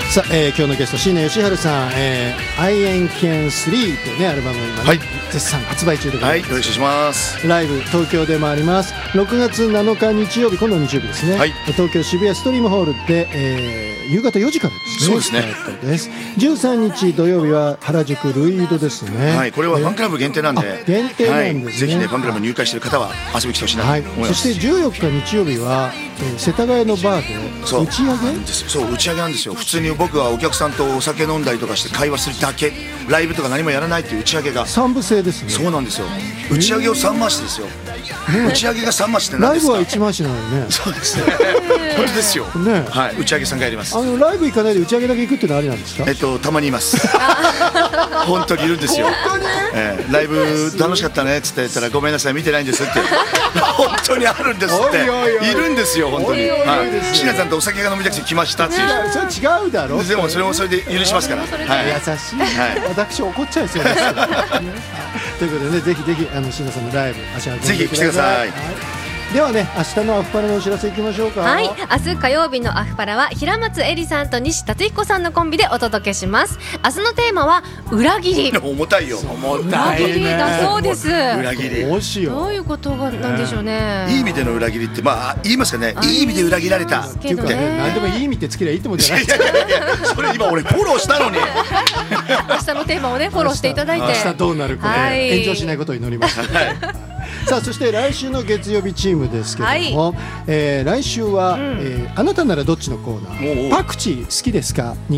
さあ、今日のゲスト椎名義治さん、I Am Can 3というねアルバムを今、ね、 はい、 絶賛発売中でございます。 はい、よろしくお願いします。 ライブ東京でもあります。6月7日日曜日、今度日曜日ですね、はい、東京渋谷ストリームホールで、夕方4時からですね。 そうですね。 13日土曜日は原宿ルイードですね。 はい、これはファンクラブ限定なんで、 限定なんですね、 はい、ぜひねファンクラブ入会している方は遊びに来てほしいなと思います。 そして14日日曜日は、世田谷のバーで打ち上げ。 そう打ち上げなんですよ。普通に僕はお客さんとお酒飲んだりとかして会話するだけ、ライブとか何もやらないっていう打ち上げが 3部制ですね。 そうなんですよ。打ち上げを3回しですよ、打ち上げが3回しって何ですか。 ライブは1回しなのよね。 そうですね本当ですよ、ね、はい、打ち上げ3回やります。 ライブ行かないで打ち上げだけ行くっていうのはありなんですか。 たまにいます本当にいるんですよ。ライブ楽しかったねっつって言ったら、ごめんなさい見てないんですって本当にあるんですって。いるんですよ本当に。椎名さんとお酒が飲みたくて来ましたっていう。 それ違うだろ。 でもそれもそれで許しますから。 優しい、私怒っちゃいそうですということでね、ぜひぜひ椎名さんのライブ足を運んでください。 ぜひ来てください。 ではね、明日のアフパラのお知らせいきましょうか。 はい、明日火曜日のアフパラは平松絵里さんと西達彦さんのコンビでお届けします。明日のテーマは裏切り。 重たいよ。 裏切りだそうです。 裏切り。 どうしよう。 どういうことがなんでしょうね。 いい意味での裏切りってまあ言いますかね。いい意味で裏切られた。 っていうかね、何でもいい意味ってつけりゃいいってもんじゃない。 いやそれ今俺フォローしたのに。 明日のテーマをねフォローしていただいて。 明日どうなるか炎上しないことを祈ります。さあ、そして来週の月曜日チームですけれども、来週は、あなたならどっちのコーナー、パクチー好きですかに